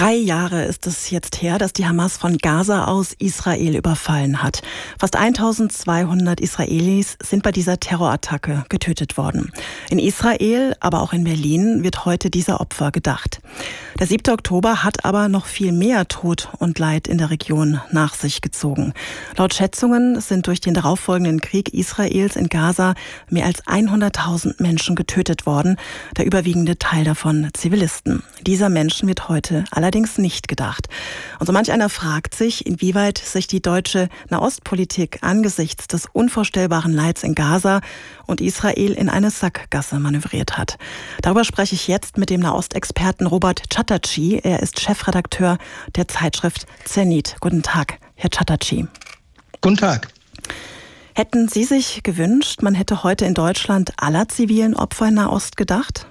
3 Jahre ist es jetzt her, dass die Hamas von Gaza aus Israel überfallen hat. Fast 1200 Israelis sind bei dieser Terrorattacke getötet worden. In Israel, aber auch in Berlin wird heute dieser Opfer gedacht. Der 7. Oktober hat aber noch viel mehr Tod und Leid in der Region nach sich gezogen. Laut Schätzungen sind durch den darauffolgenden Krieg Israels in Gaza mehr als 100.000 Menschen getötet worden, der überwiegende Teil davon Zivilisten. Dieser Menschen wird heute allerdings nicht gedacht. Und so manch einer fragt sich, inwieweit sich die deutsche Nahostpolitik angesichts des unvorstellbaren Leids in Gaza und Israel in eine Sackgasse manövriert hat. Darüber spreche ich jetzt mit dem Nahostexperten Robert Chatterjee. Er ist Chefredakteur der Zeitschrift Zenit. Guten Tag, Herr Chatterjee. Guten Tag. Hätten Sie sich gewünscht, man hätte heute in Deutschland aller zivilen Opfer in Nahost gedacht?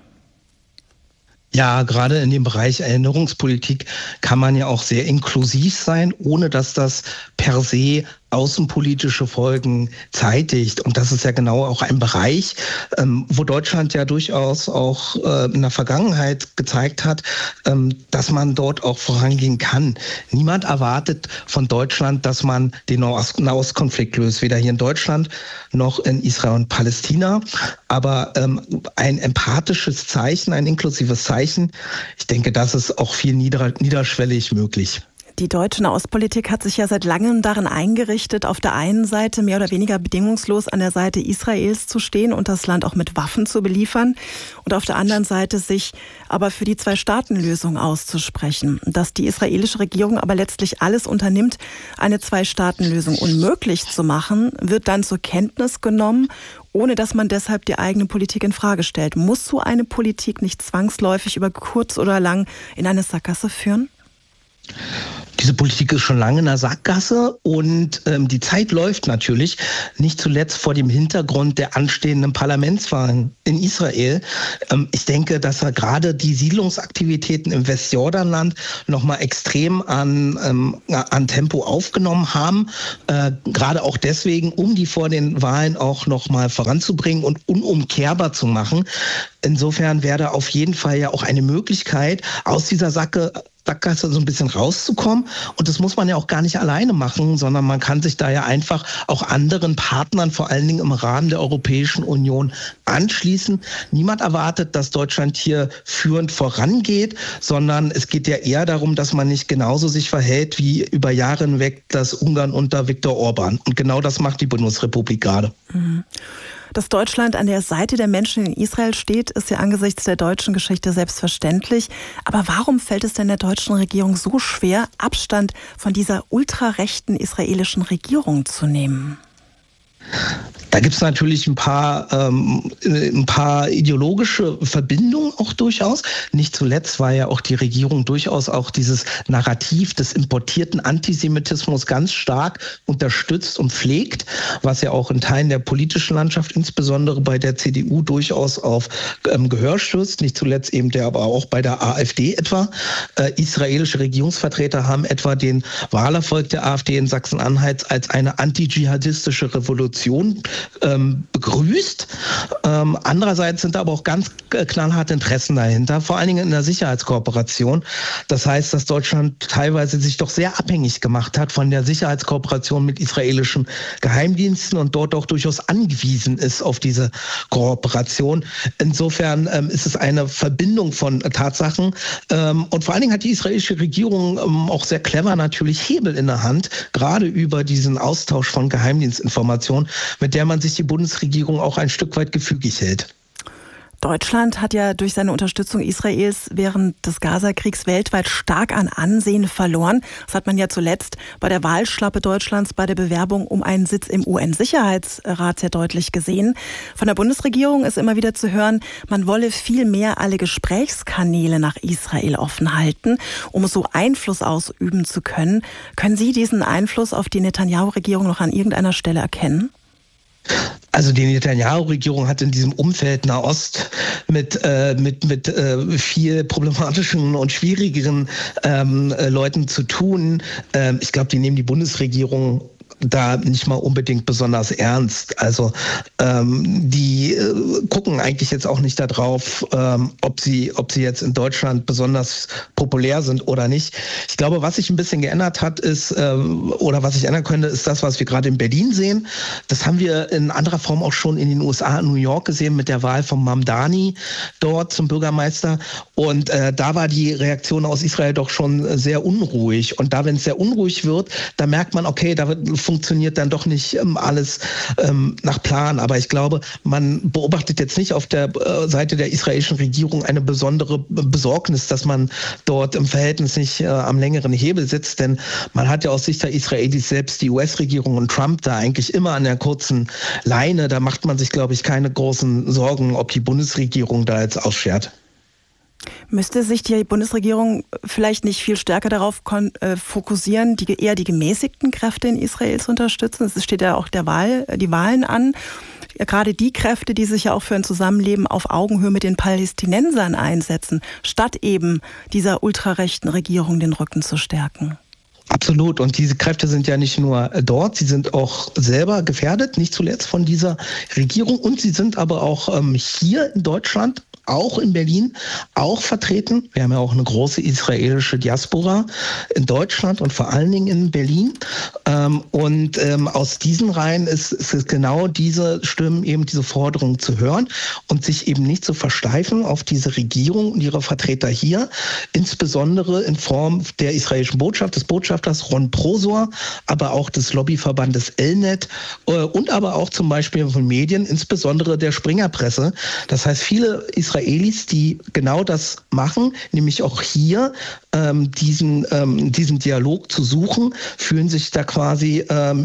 Ja, gerade in dem Bereich Erinnerungspolitik kann man ja auch sehr inklusiv sein, ohne dass das per se außenpolitische Folgen zeitigt. Und das ist ja genau auch ein Bereich, wo Deutschland ja durchaus auch in der Vergangenheit gezeigt hat, dass man dort auch vorangehen kann. Niemand erwartet von Deutschland, dass man den Nahostkonflikt löst, weder hier in Deutschland noch in Israel und Palästina. Aber ein empathisches Zeichen, ein inklusives Zeichen, ich denke, das ist auch viel niederschwellig möglich. Die deutsche Nahostpolitik hat sich ja seit langem darin eingerichtet, auf der einen Seite mehr oder weniger bedingungslos an der Seite Israels zu stehen und das Land auch mit Waffen zu beliefern und auf der anderen Seite sich aber für die Zwei-Staaten-Lösung auszusprechen. Dass die israelische Regierung aber letztlich alles unternimmt, eine Zwei-Staaten-Lösung unmöglich zu machen, wird dann zur Kenntnis genommen, ohne dass man deshalb die eigene Politik in Frage stellt. Muss so eine Politik nicht zwangsläufig über kurz oder lang in eine Sackgasse führen? Diese Politik ist schon lange in der Sackgasse und die Zeit läuft natürlich, nicht zuletzt vor dem Hintergrund der anstehenden Parlamentswahlen in Israel. Ich denke, dass gerade die Siedlungsaktivitäten im Westjordanland nochmal extrem an Tempo aufgenommen haben. Gerade auch deswegen, um die vor den Wahlen auch nochmal voranzubringen und unumkehrbar zu machen. Insofern wäre da auf jeden Fall ja auch eine Möglichkeit, aus dieser Sackgasse so ein bisschen rauszukommen. Und das muss man ja auch gar nicht alleine machen, sondern man kann sich da ja einfach auch anderen Partnern, vor allen Dingen im Rahmen der Europäischen Union, anschließen. Niemand erwartet, dass Deutschland hier führend vorangeht, sondern es geht ja eher darum, dass man nicht genauso sich verhält wie über Jahre hinweg das Ungarn unter Viktor Orban. Und genau das macht die Bundesrepublik gerade. Mhm. Dass Deutschland an der Seite der Menschen in Israel steht, ist ja angesichts der deutschen Geschichte selbstverständlich. Aber warum fällt es denn der deutschen Regierung so schwer, Abstand von dieser ultrarechten israelischen Regierung zu nehmen? Da gibt es natürlich ein paar ideologische Verbindungen auch durchaus. Nicht zuletzt war ja auch die Regierung durchaus auch dieses Narrativ des importierten Antisemitismus ganz stark unterstützt und pflegt, was ja auch in Teilen der politischen Landschaft, insbesondere bei der CDU, durchaus auf Gehör stößt. Nicht zuletzt eben aber auch bei der AfD etwa. Israelische Regierungsvertreter haben etwa den Wahlerfolg der AfD in Sachsen-Anhalt als eine antidschihadistische Revolution begrüßt. Andererseits sind aber auch ganz knallharte Interessen dahinter, vor allen Dingen in der Sicherheitskooperation. Das heißt, dass Deutschland teilweise sich doch sehr abhängig gemacht hat von der Sicherheitskooperation mit israelischen Geheimdiensten und dort auch durchaus angewiesen ist auf diese Kooperation. Insofern ist es eine Verbindung von Tatsachen. Und vor allen Dingen hat die israelische Regierung auch sehr clever natürlich Hebel in der Hand, gerade über diesen Austausch von Geheimdienstinformationen, mit der man sich die Bundesregierung auch ein Stück weit gefügig hält. Deutschland hat ja durch seine Unterstützung Israels während des Gaza-Kriegs weltweit stark an Ansehen verloren. Das hat man ja zuletzt bei der Wahlschlappe Deutschlands bei der Bewerbung um einen Sitz im UN-Sicherheitsrat sehr deutlich gesehen. Von der Bundesregierung ist immer wieder zu hören, man wolle viel mehr alle Gesprächskanäle nach Israel offen halten, um so Einfluss ausüben zu können. Können Sie diesen Einfluss auf die Netanyahu-Regierung noch an irgendeiner Stelle erkennen? Also die Netanyahu-Regierung hat in diesem Umfeld Nahost mit viel problematischen und schwierigeren Leuten zu tun. Ich glaube, die nehmen die Bundesregierung da nicht mal unbedingt besonders ernst. Also die gucken eigentlich jetzt auch nicht darauf, ob sie jetzt in Deutschland besonders populär sind oder nicht. Ich glaube, was sich ein bisschen geändert hat, ist, oder was sich ändern könnte, ist das, was wir gerade in Berlin sehen. Das haben wir in anderer Form auch schon in den USA, in New York gesehen, mit der Wahl von Mamdani dort zum Bürgermeister. Und da war die Reaktion aus Israel doch schon sehr unruhig. Und da, wenn es sehr unruhig wird, da merkt man, okay, da funktioniert dann doch nicht alles nach Plan. Aber ich glaube, man beobachtet jetzt nicht auf der Seite der israelischen Regierung eine besondere Besorgnis, dass man dort im Verhältnis nicht am längeren Hebel sitzt. Denn man hat ja aus Sicht der Israelis selbst die US-Regierung und Trump da eigentlich immer an der kurzen Leine. Da macht man sich, glaube ich, keine großen Sorgen, ob die Bundesregierung da jetzt ausschert. Müsste sich die Bundesregierung vielleicht nicht viel stärker darauf fokussieren, eher die gemäßigten Kräfte in Israel zu unterstützen? Es steht ja auch die Wahlen an. Gerade die Kräfte, die sich ja auch für ein Zusammenleben auf Augenhöhe mit den Palästinensern einsetzen, statt eben dieser ultrarechten Regierung den Rücken zu stärken. Absolut. Und diese Kräfte sind ja nicht nur dort, sie sind auch selber gefährdet, nicht zuletzt von dieser Regierung. Und sie sind aber auch hier in Deutschland, auch in Berlin, auch vertreten. Wir haben ja auch eine große israelische Diaspora in Deutschland und vor allen Dingen in Berlin. Aus diesen Reihen ist es genau diese Stimmen, eben diese Forderungen zu hören und sich eben nicht zu versteifen auf diese Regierung und ihre Vertreter hier, insbesondere in Form der israelischen Botschaft, des Botschafters Ron Prosor, aber auch des Lobbyverbandes Elnet und aber auch zum Beispiel von Medien, insbesondere der Springerpresse. Das heißt, viele Israelis, die genau das machen, nämlich auch hier diesen Dialog zu suchen, fühlen sich da quasi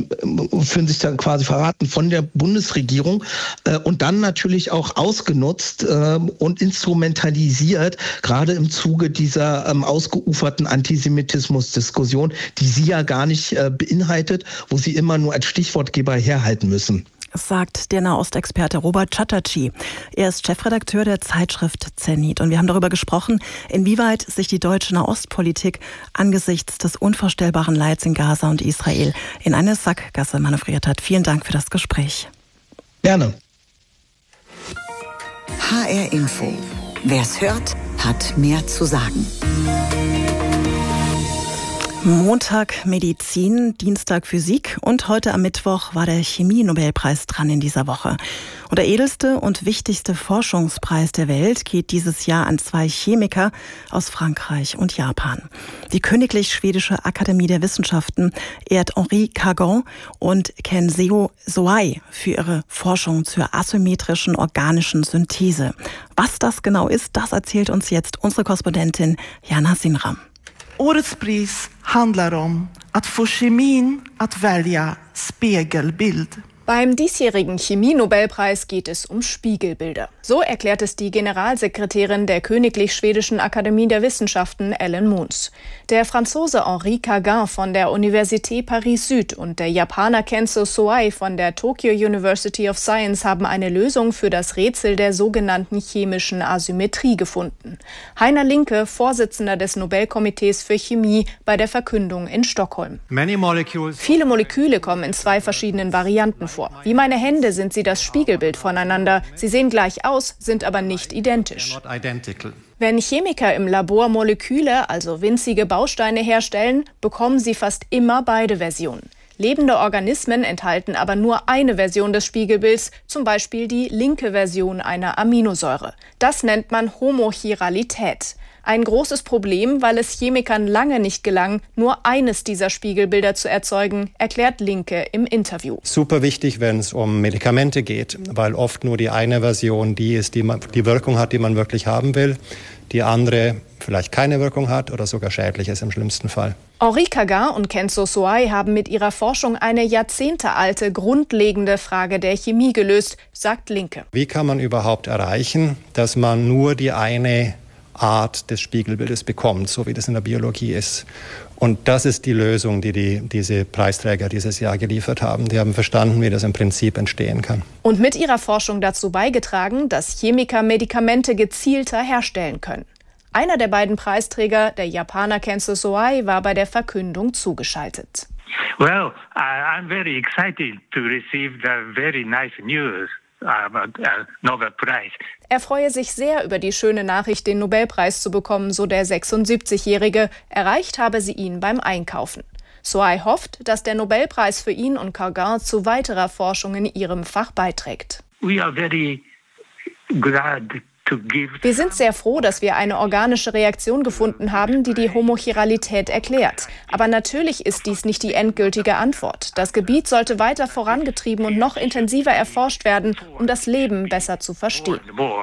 verraten von der Bundesregierung und dann natürlich auch ausgenutzt und instrumentalisiert, gerade im Zuge dieser ausgeuferten Antisemitismus-Diskussion, die sie ja gar nicht beinhaltet, wo sie immer nur als Stichwortgeber herhalten müssen. Sagt der Nahostexperte Robert Chatterjee. Er ist Chefredakteur der Zeitschrift Zenit. Und wir haben darüber gesprochen, inwieweit sich die deutsche Nahostpolitik angesichts des unvorstellbaren Leids in Gaza und Israel in eine Sackgasse manövriert hat. Vielen Dank für das Gespräch. Gerne. HR Info. Wer's hört, hat mehr zu sagen. Montag Medizin, Dienstag Physik und heute am Mittwoch war der Chemie-Nobelpreis dran in dieser Woche. Und der edelste und wichtigste Forschungspreis der Welt geht dieses Jahr an 2 Chemiker aus Frankreich und Japan. Die Königlich Schwedische Akademie der Wissenschaften ehrt Henri Cagon und Kenseo Soai für ihre Forschung zur asymmetrischen organischen Synthese. Was das genau ist, das erzählt uns jetzt unsere Korrespondentin Jana Sinram. Årets pris handlar om att få kemin att välja spegelbild. Beim diesjährigen Chemie-Nobelpreis geht es um Spiegelbilder. So erklärt es die Generalsekretärin der Königlich Schwedischen Akademie der Wissenschaften, Ellen Muns. Der Franzose Henri Cagon von der Université Paris-Süd und der Japaner Kenseo Soai von der Tokyo University of Science haben eine Lösung für das Rätsel der sogenannten chemischen Asymmetrie gefunden. Heiner Linke, Vorsitzender des Nobelkomitees für Chemie, bei der Verkündung in Stockholm. Viele Moleküle kommen in 2 verschiedenen Varianten vor. Wie meine Hände sind sie das Spiegelbild voneinander. Sie sehen gleich aus, sind aber nicht identisch. Wenn Chemiker im Labor Moleküle, also winzige Bausteine herstellen, bekommen sie fast immer beide Versionen. Lebende Organismen enthalten aber nur eine Version des Spiegelbilds, zum Beispiel die linke Version einer Aminosäure. Das nennt man Homochiralität. Ein großes Problem, weil es Chemikern lange nicht gelang, nur eines dieser Spiegelbilder zu erzeugen, erklärt Linke im Interview. Super wichtig, wenn es um Medikamente geht, weil oft nur die eine Version die ist, die Wirkung hat, die man wirklich haben will. Die andere vielleicht keine Wirkung hat oder sogar schädlich ist im schlimmsten Fall. Henri Cagon und Kenseo Soai haben mit ihrer Forschung eine jahrzehntealte, grundlegende Frage der Chemie gelöst, sagt Linke. Wie kann man überhaupt erreichen, dass man nur die eine Art des Spiegelbildes bekommt, so wie das in der Biologie ist? Und das ist die Lösung, die diese Preisträger dieses Jahr geliefert haben. Die haben verstanden, wie das im Prinzip entstehen kann. Und mit ihrer Forschung dazu beigetragen, dass Chemiker Medikamente gezielter herstellen können. Einer der beiden Preisträger, der Japaner Kenseo Soai, war bei der Verkündung zugeschaltet. Well, I'm very excited to receive the very nice news about Nobel Prize. Er freue sich sehr über die schöne Nachricht, den Nobelpreis zu bekommen, so der 76-Jährige. Erreicht habe sie ihn beim Einkaufen. Soai hofft, dass der Nobelpreis für ihn und Kargan zu weiterer Forschung in ihrem Fach beiträgt. We are very glad. Wir sind sehr froh, dass wir eine organische Reaktion gefunden haben, die die Homochiralität erklärt. Aber natürlich ist dies nicht die endgültige Antwort. Das Gebiet sollte weiter vorangetrieben und noch intensiver erforscht werden, um das Leben besser zu verstehen.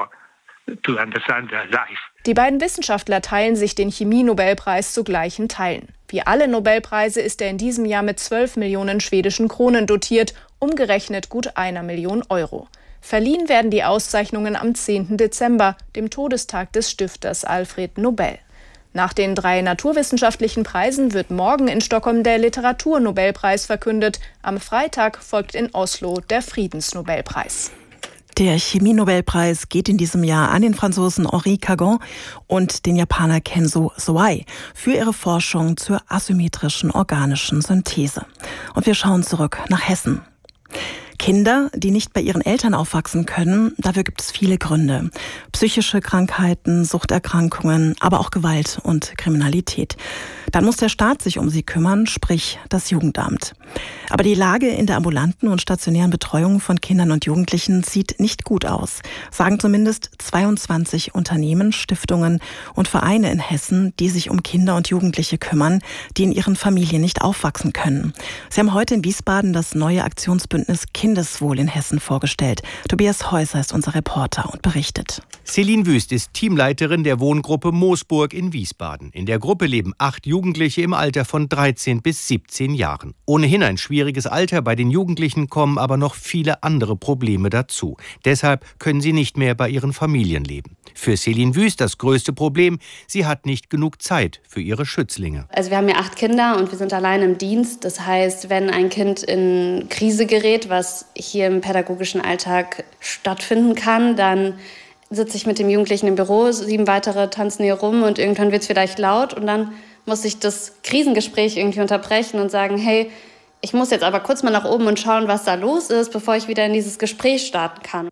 Die beiden Wissenschaftler teilen sich den Chemie-Nobelpreis zu gleichen Teilen. Wie alle Nobelpreise ist er in diesem Jahr mit 12 Millionen schwedischen Kronen dotiert, umgerechnet gut 1 Million Euro. Verliehen werden die Auszeichnungen am 10. Dezember, dem Todestag des Stifters Alfred Nobel. Nach den 3 naturwissenschaftlichen Preisen wird morgen in Stockholm der Literaturnobelpreis verkündet. Am Freitag folgt in Oslo der Friedensnobelpreis. Der Chemie-Nobelpreis geht in diesem Jahr an den Franzosen Henri Kargan und den Japaner Kenzo Soai für ihre Forschung zur asymmetrischen organischen Synthese. Und wir schauen zurück nach Hessen. Kinder, die nicht bei ihren Eltern aufwachsen können, dafür gibt es viele Gründe. Psychische Krankheiten, Suchterkrankungen, aber auch Gewalt und Kriminalität. Dann muss der Staat sich um sie kümmern, sprich das Jugendamt. Aber die Lage in der ambulanten und stationären Betreuung von Kindern und Jugendlichen sieht nicht gut aus, sagen zumindest 22 Unternehmen, Stiftungen und Vereine in Hessen, die sich um Kinder und Jugendliche kümmern, die in ihren Familien nicht aufwachsen können. Sie haben heute in Wiesbaden das neue Aktionsbündnis Kindeswohl in Hessen vorgestellt. Tobias Häuser ist unser Reporter und berichtet. Celine Wüst ist Teamleiterin der Wohngruppe Moosburg in Wiesbaden. In der Gruppe leben 8 Jugendliche im Alter von 13 bis 17 Jahren. Ohnehin ein schwieriges Alter. Bei den Jugendlichen kommen aber noch viele andere Probleme dazu. Deshalb können sie nicht mehr bei ihren Familien leben. Für Celine Wüst das größte Problem: sie hat nicht genug Zeit für ihre Schützlinge. Also wir haben ja 8 Kinder und wir sind allein im Dienst. Das heißt, wenn ein Kind in Krise gerät, was hier im pädagogischen Alltag stattfinden kann, dann sitze ich mit dem Jugendlichen im Büro, 7 weitere tanzen hier rum und irgendwann wird es vielleicht laut und dann muss ich das Krisengespräch irgendwie unterbrechen und sagen, hey, ich muss jetzt aber kurz mal nach oben und schauen, was da los ist, bevor ich wieder in dieses Gespräch starten kann.